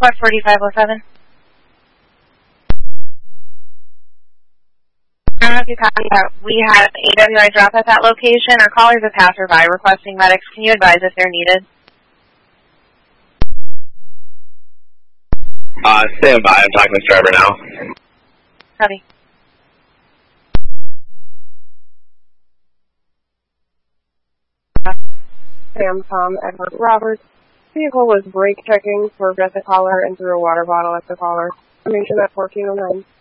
What 4507? I don't know if you copy that. We had an AWI drop at that location. Our caller is a passerby requesting medics. Can you advise if they're needed? Stand by. I'm talking to this driver now. Copy. Sam Tom Edward Roberts. Vehicle was brake checking for the caller and threw a water bottle at the caller. Information at 1409.